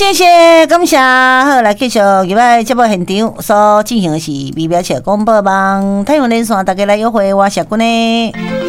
谢谢，感谢。好，来继续入来节目现场所进行的是微表情广播网太阳连线，大家来约会，我是君呢。